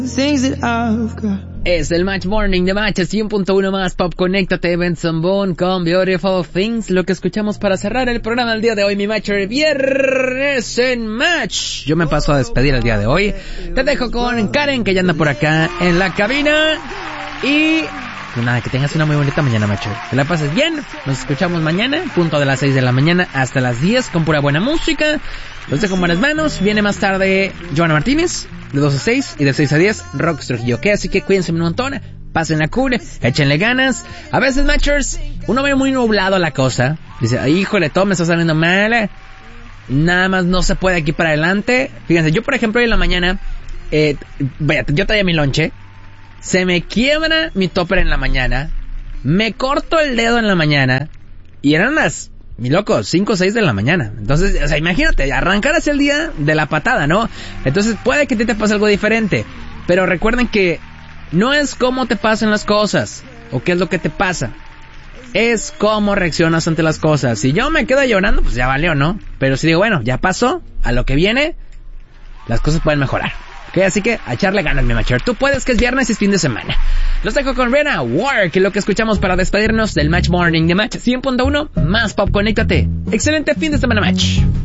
Es el Match Morning de Match 100.1 más Pop. Conéctate, Benson Boone con Beautiful Things. Lo que escuchamos para cerrar el programa del día de hoy, mi Matcher, viernes en Match. Yo me paso a despedir el día de hoy. Te dejo con Karen, que ya anda por acá en la cabina. Y pues nada, que tengas una muy bonita mañana, Matcher. Que la pases bien. Nos escuchamos mañana, punto de las 6 de la mañana hasta las 10, con pura buena música. Los dejo en buenas manos. Viene más tarde Joana Martínez, de 2 a 6, y de 6 a 10, Rox Trujillo. Así que cuídense un montón, pasen la cool, échenle ganas. A veces, Matchers, uno ve muy nublado la cosa. Dice, híjole, todo me está saliendo mal. Nada más no se puede aquí para adelante. Fíjense, yo por ejemplo hoy en la mañana, yo traía mi lonche. Se me quiebra mi topper en la mañana. Me corto el dedo en la mañana. Y eran las, mi loco, 5 o 6 de la mañana. Entonces, o sea, imagínate, arrancar hacia el día de la patada, ¿no? Entonces puede que te pase algo diferente. Pero recuerden que no es cómo te pasan las cosas o qué es lo que te pasa. Es cómo reaccionas ante las cosas. Si yo me quedo llorando, pues ya valió, ¿no? Pero si digo, bueno, ya pasó, a lo que viene, las cosas pueden mejorar. Okay, así que a echarle ganas, mi Matcher. Tú puedes, que es viernes y es fin de semana. Los dejo con Rihanna, Work, lo que escuchamos para despedirnos del Match Morning de Match 100.1 más Pop. Conéctate. Excelente fin de semana, Match.